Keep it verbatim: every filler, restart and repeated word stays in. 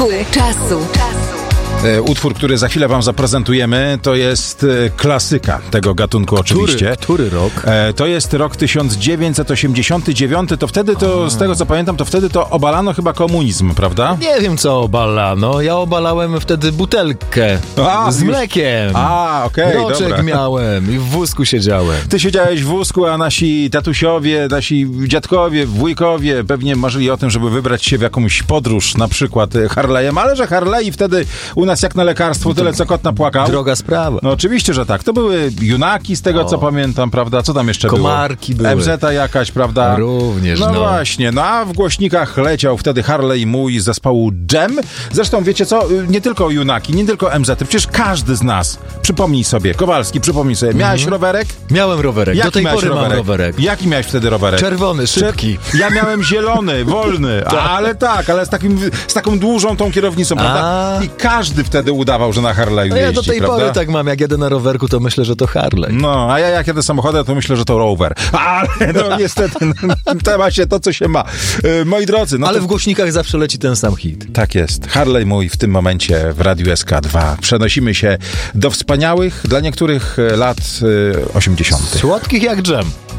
Czasu. Utwór, który za chwilę wam zaprezentujemy, to jest klasyka tego gatunku oczywiście. Który, który rok? E, to jest rok tysiąc dziewięćset osiemdziesiąty dziewiąty, to wtedy to, z tego co pamiętam, to wtedy to obalano chyba komunizm, prawda? Nie wiem co obalano, ja obalałem wtedy butelkę A, z już... mlekiem. A, okej, okay, Roczek dobra. miałem i w wózku siedziałem. Ty siedziałeś w wózku, a nasi tatusiowie, nasi dziadkowie, wujkowie pewnie marzyli o tym, żeby wybrać się w jakąś podróż, na przykład Harley'em, ale że Harley wtedy u nas jak na lekarstwo, tyle co kot napłakał. Droga sprawa. No oczywiście, że tak. To były junaki z tego, o. co pamiętam, prawda? Co tam jeszcze Komarki było? były. M Z jakaś, prawda? Również, no. no. właśnie. No a w głośnikach leciał wtedy Harley mój z zespołu Dżem. Zresztą wiecie co? Nie tylko junaki, nie tylko M Z. Przecież każdy z nas, przypomnij sobie, Kowalski, przypomnij sobie, miałeś mhm. rowerek? Miałem rowerek. Jaki Do tej pory rowerek? mam rowerek. Jaki miałeś wtedy rowerek? Czerwony, szybki. Ja miałem zielony, wolny, ale tak, ale z, takim, z taką dużą tą kierownicą, prawda? A. I każdy wtedy udawał, że na Harley'u No ja jeździ, do tej prawda? pory tak mam, jak jedę na rowerku, to myślę, że to Harley. No, a ja jak jadę samochodem, to myślę, że to rower. Ale no niestety, temat się to, co się ma. Yy, moi drodzy, no Ale to... w głośnikach zawsze leci ten sam hit. Tak jest. Harley mój w tym momencie w Radiu S K dwa. Przenosimy się do wspaniałych, dla niektórych lat yy, osiemdziesiątych. Słodkich jak dżem.